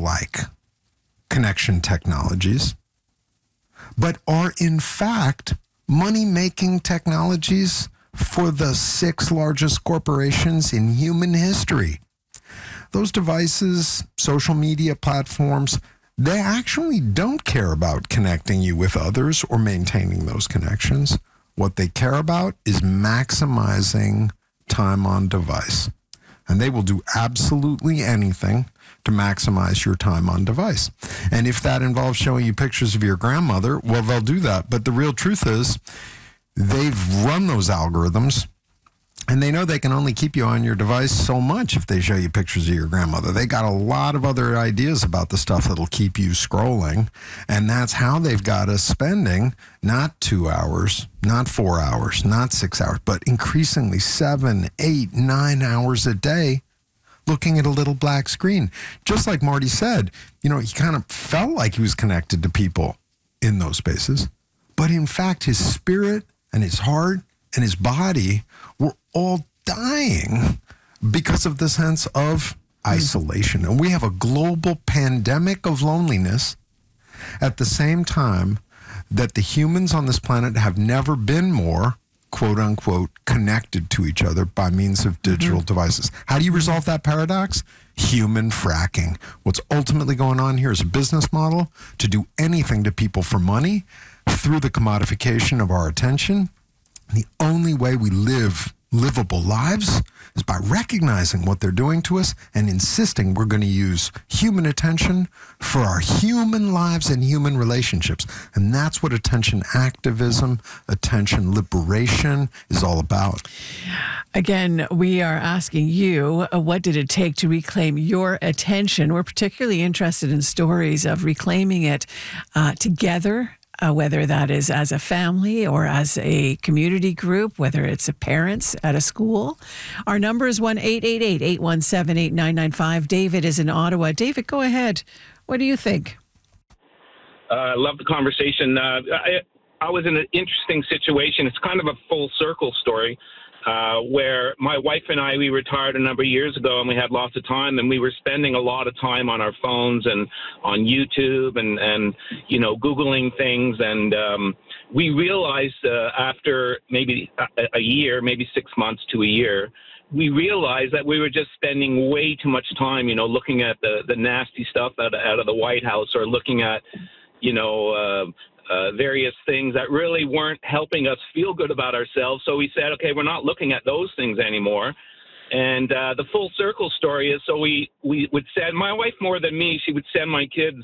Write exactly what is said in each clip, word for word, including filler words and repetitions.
like connection technologies, but are in fact money-making technologies for the six largest corporations in human history. Those devices, social media platforms, they actually don't care about connecting you with others or maintaining those connections. What they care about is maximizing time on device. And they will do absolutely anything to maximize your time on device. And if that involves showing you pictures of your grandmother, well, they'll do that. But the real truth is they've run those algorithms, and they know they can only keep you on your device so much if they show you pictures of your grandmother. They got a lot of other ideas about the stuff that'll keep you scrolling, and that's how they've got us spending not two hours, not four hours, not six hours, but increasingly seven, eight, nine hours a day looking at a little black screen. Just like Marty said, you know, he kind of felt like he was connected to people in those spaces, but in fact, his spirit and his heart and his body were all dying because of the sense of isolation. And we have a global pandemic of loneliness at the same time that the humans on this planet have never been more, quote unquote, connected to each other by means of digital mm-hmm. devices. How do you resolve that paradox? Human fracking. What's ultimately going on here is a business model to do anything to people for money through the commodification of our attention. The only way we live livable lives is by recognizing what they're doing to us and insisting we're going to use human attention for our human lives and human relationships. And that's what attention activism, attention liberation is all about. Again, we are asking you, uh, what did it take to reclaim your attention? We're particularly interested in stories of reclaiming it uh, together. Uh, whether that is as a family or as a community group, whether it's a parents at a school. Our number is one eight eight eight, eight one seven, eight nine nine five. David is in Ottawa. David, go ahead. What do you think? Uh, I love the conversation. Uh, I, I was in an interesting situation. It's kind of a full circle story. Uh, where my wife and I, we retired a number of years ago, and we had lots of time, and we were spending a lot of time on our phones and on YouTube and, and you know, Googling things. And um, we realized uh, after maybe a, a year, maybe six months to a year, we realized that we were just spending way too much time, you know, looking at the, the nasty stuff out of, out of the White House, or looking at, you know, uh, Uh, various things that really weren't helping us feel good about ourselves. So we said, okay, we're not looking at those things anymore. And uh, the full circle story is, so we, we would send, my wife more than me, she would send my kids,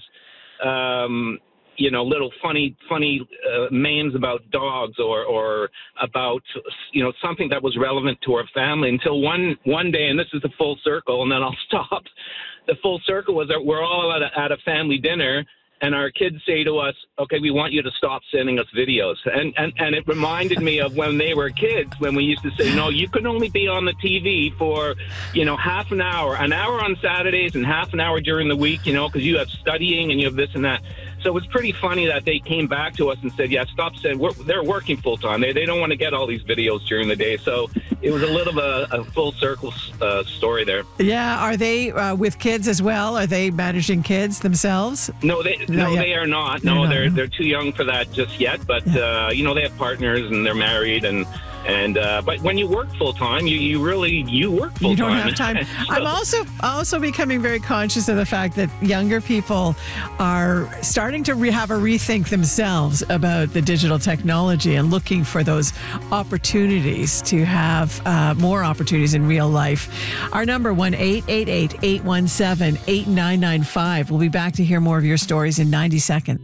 um, you know, little funny, funny uh, memes about dogs or, or about, you know, something that was relevant to our family, until one, one day, and this is the full circle, and then I'll stop. The full circle was that we're all at a, at a family dinner, and our kids say to us, okay, we want you to stop sending us videos. And, and and it reminded me of when they were kids, when we used to say, no, you can only be on the T V for, you know, half an hour, an hour on Saturdays and half an hour during the week, you know, because you have studying and you have this and that. So it's pretty funny that they came back to us and said, yeah, stop saying, we're, they're working full time. They, they don't want to get all these videos during the day. So it was a little of a, a full circle uh, story there. Yeah. Are they uh, with kids as well? Are they managing kids themselves? No, they no, they are not. No, they're, they're, they're too young for that just yet. But, yeah. uh, you know, they have partners and they're married, and And uh, but when you work full time, you, you really you work full time. You don't have time. so, I'm also also becoming very conscious of the fact that younger people are starting to re- have a rethink themselves about the digital technology and looking for those opportunities to have uh, more opportunities in real life. Our number one eight eight eight, eight one seven, eight nine nine five. We'll be back to hear more of your stories in ninety seconds.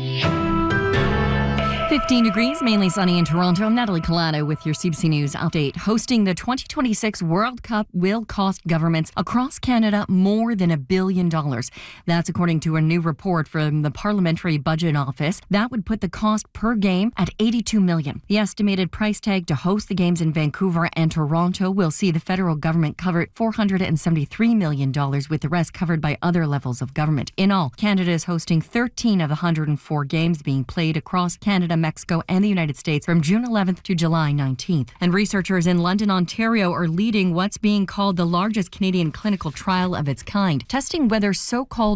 fifteen degrees, mainly sunny in Toronto. I'm Natalie Collado with your C B C News update. Hosting the twenty twenty-six World Cup will cost governments across Canada more than a billion dollars. That's according to a new report from the Parliamentary Budget Office. That would put the cost per game at eighty-two million dollars. The estimated price tag to host the games in Vancouver and Toronto will see the federal government cover four hundred seventy-three million dollars, with the rest covered by other levels of government. In all, Canada is hosting thirteen of the one hundred four games being played across Canada, Mexico, and the United States from June eleventh to July nineteenth. And researchers in London, Ontario are leading what's being called the largest Canadian clinical trial of its kind, testing whether so-called